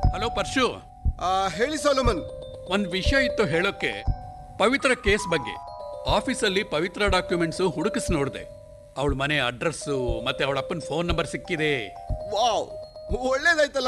Hello Parshu. ಹೇಳಿ ಸೋಲಮನ್. ಒಂದು ವಿಷಯ ಇತ್ತು ಹೇಳೋಕ್ಕೆ. ಪವಿತ್ರ ಕೇಸ್ ಬಗ್ಗೆ ಆಫೀಸಲ್ಲಿ ಪವಿತ್ರ ಡಾಕ್ಯುಮೆಂಟ್ಸು ಹುಡುಕಿಸಿ ನೋಡಿದೆ. ಅವಳ ಮನೆ ಅಡ್ರೆಸ್ಸು ಮತ್ತೆ ಅವಳ ಅಪ್ಪನ ಫೋನ್ ನಂಬರ್ ಸಿಕ್ಕಿದೆ. ವಾವ್, ಒಳ್ಳೇದಾಯ್ತಲ್ಲ